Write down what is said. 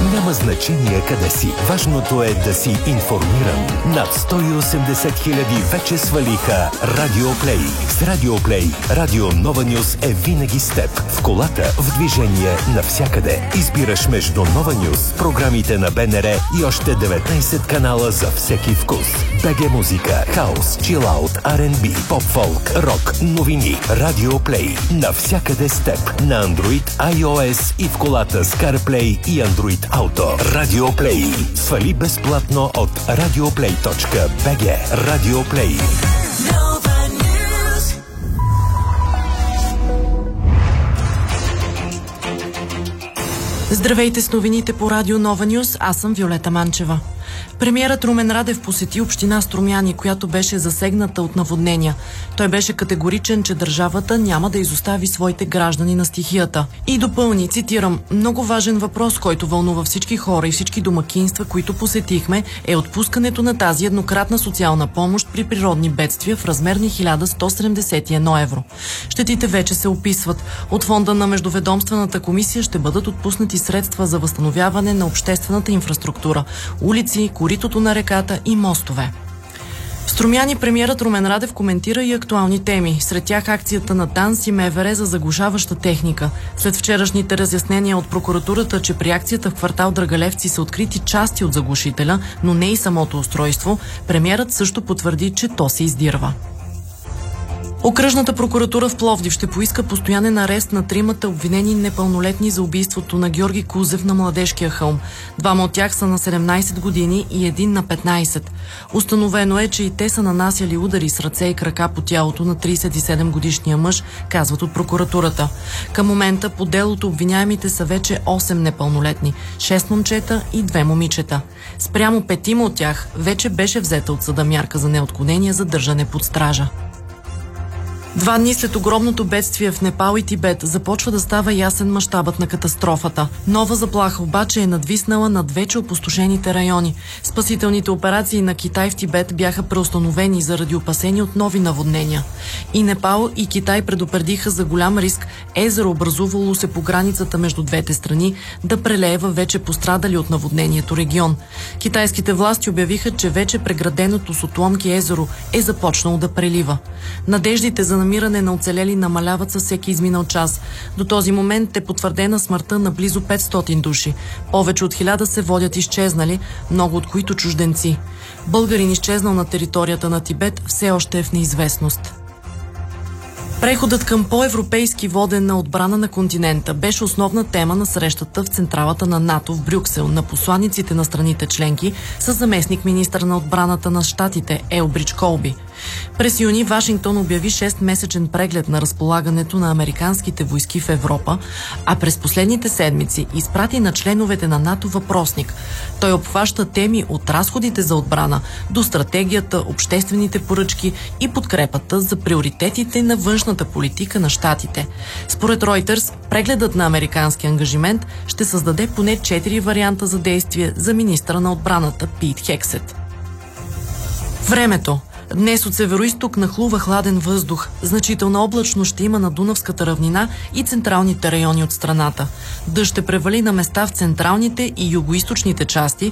Няма значение къде си. Важното е да си информиран. Над 180 хиляди вече свалиха Радио Плей. С Радио Плей, Радио Нова Нюз е винаги с теб. В колата, в движение, навсякъде. Избираш между Нова Нюз, програмите на БНР и още 19 канала за всеки вкус. БГ музика, хаус, чилаут, R&B, поп-фолк, рок, новини. Радио Плей. Навсякъде с теб. На Android, iOS и в колата с CarPlay и Android Auto. Радио Плей. Свали безплатно от radioplay.bg. Радио Плей. Здравейте с новините по Радио Нова Нюз, аз съм Виолета Манчева. Премиерът Румен Радев посети община Струмяни, която беше засегната от наводнения. Той беше категоричен, че държавата няма да изостави своите граждани на стихията. И допълни, цитирам, много важен въпрос, който вълнува всички хора и всички домакинства, които посетихме, е отпускането на тази еднократна социална помощ при природни бедствия в размер на 1171 евро. Щетите вече се описват. От фонда на Междуведомствената комисия ще бъдат отпуснати средства за възстановяване на обществената инфраструктура, улици, коритото на реката и мостове. В Струмяни премиерът Румен Радев коментира и актуални теми. Сред тях акцията на ДАНС и МВР за заглушаваща техника. След вчерашните разяснения от прокуратурата, че при акцията в квартал Драгалевци са открити части от заглушителя, но не и самото устройство, премиерът също потвърди, че то се издирва. Окръжната прокуратура в Пловдив ще поиска постоянен арест на тримата обвинени непълнолетни за убийството на Георги Кузев на Младежкия хълм. Двама от тях са на 17 години и един на 15. Установено е, че и те са нанасяли удари с ръце и крака по тялото на 37-годишния мъж, казват от прокуратурата. Към момента по делото обвиняемите са вече 8 непълнолетни, 6 момчета и 2 момичета. Спрямо 5 от тях вече беше взета от съда мярка за неотклонение за държане под стража. 2 дни след огромното бедствие в Непал и Тибет започва да става ясен мащабът на катастрофата. Нова заплаха обаче е надвиснала над вече опустошените райони. Спасителните операции на Китай в Тибет бяха преустановени заради опасения от нови наводнения. И Непал и Китай предупредиха за голям риск езеро, образувало се по границата между двете страни, да прелее във вече пострадали от наводнението регион. Китайските власти обявиха, че вече преграденото с отломки езеро е започнало да прелива. Надеждите за намиране на оцелели намаляват със всеки изминал час. До този момент е потвърдена смъртта на близо 500 души. Повече от 1000 се водят изчезнали, много от които чужденци. Българин, изчезнал на територията на Тибет, все още е в неизвестност. Преходът към по-европейски воден на отбрана на континента беше основна тема на срещата в централата на НАТО в Брюксел на посланиците на страните членки с заместник-министър на отбраната на щатите Елбридж Колби. През юни Вашингтон обяви 6-месечен преглед на разполагането на американските войски в Европа, а през последните седмици изпрати на членовете на НАТО въпросник. Той обхваща теми от разходите за отбрана до стратегията, обществените поръчки и подкрепата за приоритетите на външната политика на щатите. Според Reuters, прегледът на американски ангажимент ще създаде поне 4 варианта за действие за министъра на отбраната Пит Хексет. Времето. Днес от североизток нахлува хладен въздух. Значителна облачност ще има на Дунавската равнина и централните райони от страната. Дъжд ще превали на места в централните и югоизточните части,